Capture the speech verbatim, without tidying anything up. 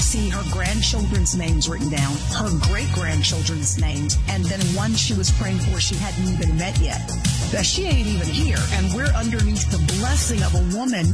see her grandchildren's names written down, her great-grandchildren's names, and then one she was praying for she hadn't even met yet. That she ain't even here, and we're underneath the blessing of a woman